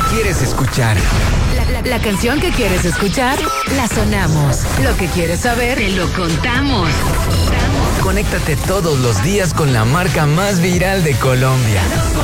quieres escuchar. La canción que quieres escuchar, la sonamos. Lo que quieres saber, te lo contamos. Conéctate todos los días con la marca más viral de Colombia.